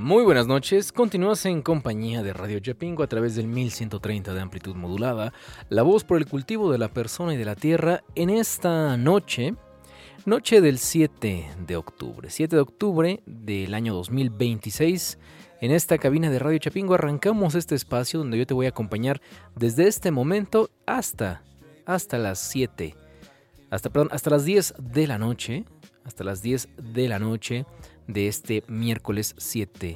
Muy buenas noches, continúas en compañía de Radio Chapingo a través del 1130 de amplitud modulada, la voz por el cultivo de la persona y de la tierra en esta noche del 7 de octubre del año 2026. En esta cabina de Radio Chapingo arrancamos este espacio donde yo te voy a acompañar desde este momento hasta las 7, hasta las 10 de la noche, de este miércoles 7